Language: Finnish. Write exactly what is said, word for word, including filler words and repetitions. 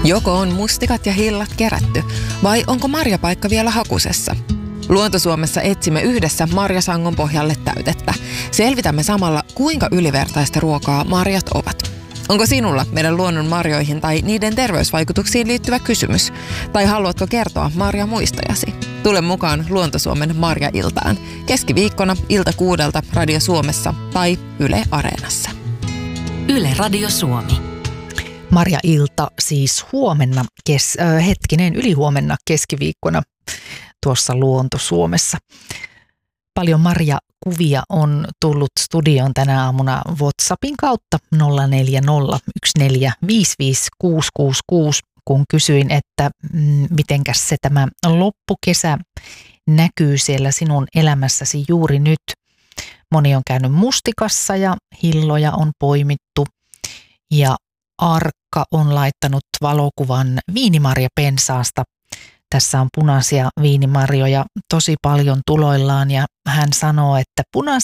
Joko on mustikat ja hillat kerätty, vai onko marjapaikka vielä hakusessa? Luontosuomessa etsimme yhdessä marjasangon pohjalle täytettä. Selvitämme samalla, kuinka ylivertaista ruokaa marjat ovat. Onko sinulla meidän luonnon marjoihin tai niiden terveysvaikutuksiin liittyvä kysymys? Tai haluatko kertoa marjamuistojasi? Tule mukaan Luontosuomen Marja-iltaan. Keskiviikkona ilta kuudelta Radio Suomessa tai Yle Areenassa. Yle Radio Suomi. Marja-ilta siis huomenna, kes, äh, hetkinen ylihuomenna keskiviikkona tuossa Luontosuomessa. Paljon marjakuvia on tullut studioon tänä aamuna WhatsAppin kautta nolla neljä nolla yksi neljä viisi viisi kuusi kuusi kuusi, kun kysyin, että mm, mitenkäs se tämä loppukesä näkyy siellä sinun elämässäsi juuri nyt. Moni on käynyt mustikassa ja hilloja on poimittu ja Arkka on laittanut valokuvan viinimarjapensaasta. Tässä on punaisia viinimarjoja tosi paljon tuloillaan ja hän sanoo, että punaisia